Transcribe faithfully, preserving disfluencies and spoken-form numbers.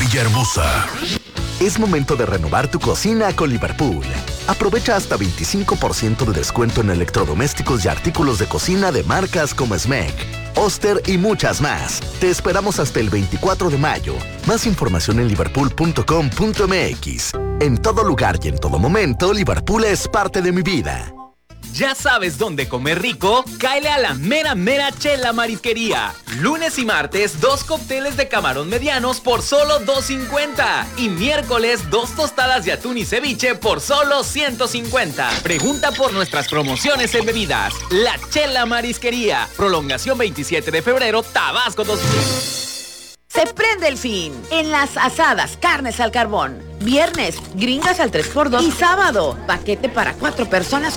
Villahermosa. Es momento de renovar tu cocina con Liverpool. Aprovecha hasta veinticinco por ciento de descuento en electrodomésticos y artículos de cocina de marcas como Smeg, Oster y muchas más. Te esperamos hasta el veinticuatro de mayo. Más información en liverpool punto com punto m x. En todo lugar y en todo momento, Liverpool es parte de mi vida. ¿Ya sabes dónde comer rico? Cáele a la mera mera Chela Marisquería. Lunes y martes, dos cócteles de camarón medianos por solo dos cincuenta. Y miércoles, dos tostadas de atún y ceviche por solo ciento cincuenta. Pregunta por nuestras promociones en bebidas. La Chela Marisquería. Prolongación veintisiete de febrero, Tabasco dos mil. Se prende el fin en las asadas carnes al carbón. Viernes, gringas al tres por dos. Y sábado, paquete para cuatro personas